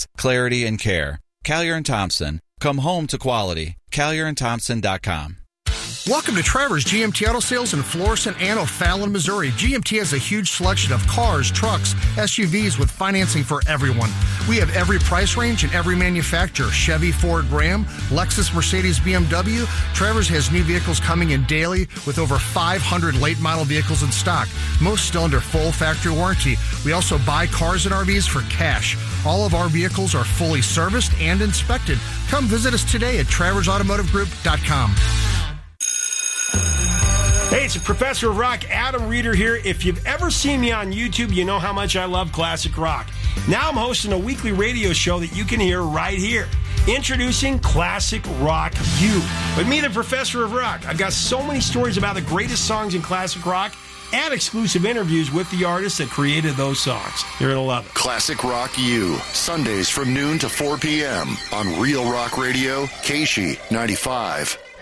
confidence, clarity, and care. Collier & Thompson. Come home to quality. CollierandThompson.com. Welcome to Trevor's GMT Auto Sales in Florissant and O'Fallon, Missouri. GMT has a huge selection of cars, trucks, SUVs with financing for everyone. We have every price range and every manufacturer. Chevy, Ford, Ram, Lexus, Mercedes, BMW. Trevor's has new vehicles coming in daily with over 500 late model vehicles in stock, most still under full factory warranty. We also buy cars and RVs for cash. All of our vehicles are fully serviced and inspected. Come visit us today at TraversAutomotiveGroup.com. Hey, it's Professor of Rock, Adam Reeder here. If you've ever seen me on YouTube, you know how much I love classic rock. Now I'm hosting a weekly radio show that you can hear right here. Introducing Classic Rock U. With me, the Professor of Rock. I've got so many stories about the greatest songs in classic rock and exclusive interviews with the artists that created those songs. You're going to love it. Classic Rock U, Sundays from noon to 4 p.m. on Real Rock Radio, KSHE 95.